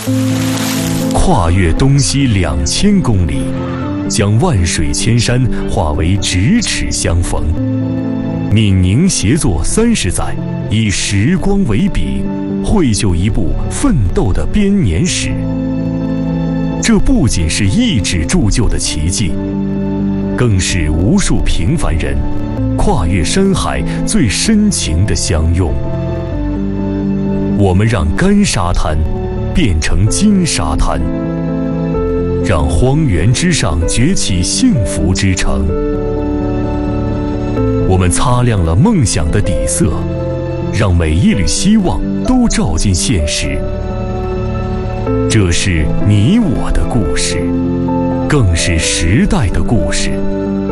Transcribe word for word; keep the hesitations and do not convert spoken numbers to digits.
跨越东西两千公里，将万水千山化为咫尺相逢。闽宁协作三十载，以时光为笔，绘就一部奋斗的编年史。这不仅是一纸铸就的奇迹，更是无数平凡人跨越山海最深情的相拥。我们让干沙滩变成金沙滩，让荒原之上崛起幸福之城。我们擦亮了梦想的底色，让每一缕希望都照进现实。这是你我的故事，更是时代的故事。